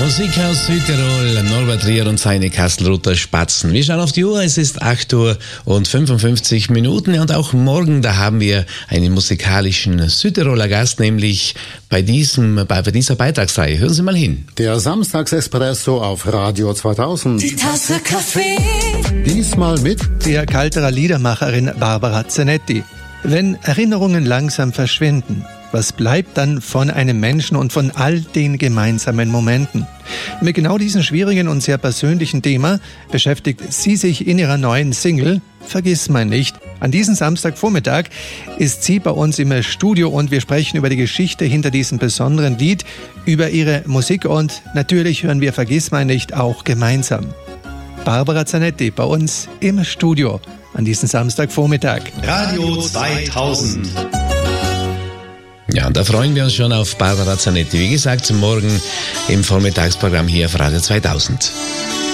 Musik aus Südtirol, Norbert Rier und seine Kastelruther Spatzen. Wir schauen auf die Uhr, es ist 8:55 und auch morgen, da haben wir einen musikalischen Südtiroler Gast, nämlich bei dieser Beitragsreihe. Hören Sie mal hin. Der Samstagsespresso auf Radio 2000. Die Tasse Kaffee. Diesmal mit der Kalterer Liedermacherin Barbara Zanetti. Wenn Erinnerungen langsam verschwinden, was bleibt dann von einem Menschen und von all den gemeinsamen Momenten? Mit genau diesem schwierigen und sehr persönlichen Thema beschäftigt sie sich in ihrer neuen Single Vergiss mein nicht. An diesem Samstagvormittag ist sie bei uns im Studio und wir sprechen über die Geschichte hinter diesem besonderen Lied, über ihre Musik und natürlich hören wir Vergiss mein nicht auch gemeinsam. Barbara Zanetti bei uns im Studio an diesem Samstagvormittag. Radio 2000. Ja, und da freuen wir uns schon auf Barbara Zanetti. Wie gesagt, morgen im Vormittagsprogramm hier auf Radio 2000.